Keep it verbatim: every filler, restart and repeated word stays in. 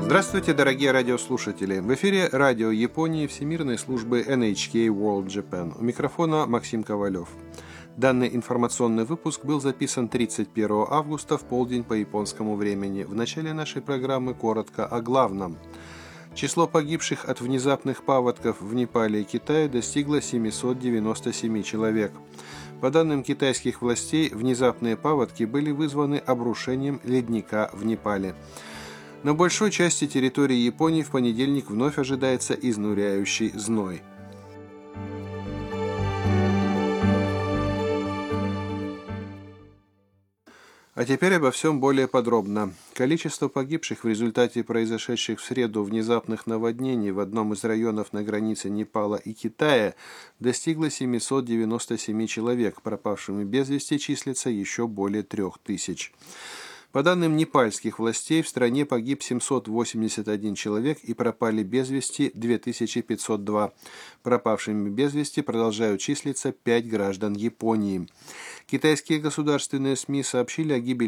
Здравствуйте, дорогие радиослушатели! В эфире радио Японии Всемирной службы эн эйч кей World Japan. У микрофона Максим Ковалев. Данный информационный выпуск был записан тридцать первого августа в полдень по японскому времени. В начале нашей программы коротко о главном. Число погибших от внезапных паводков в Непале и Китае достигло семьсот девяносто семь человек. По данным китайских властей, внезапные паводки были вызваны обрушением ледника в Непале. На большой части территории Японии в понедельник вновь ожидается изнуряющий зной. А теперь обо всем более подробно. Количество погибших в результате произошедших в среду внезапных наводнений в одном из районов на границе Непала и Китая достигло семисот девяноста семи человек, пропавшими без вести числится еще более трех тысяч. По данным непальских властей, в стране погиб семьсот восемьдесят один человек и пропали без вести две тысячи пятьсот два. Пропавшими без вести продолжают числиться пять граждан Японии. Китайские государственные СМИ сообщили о гибели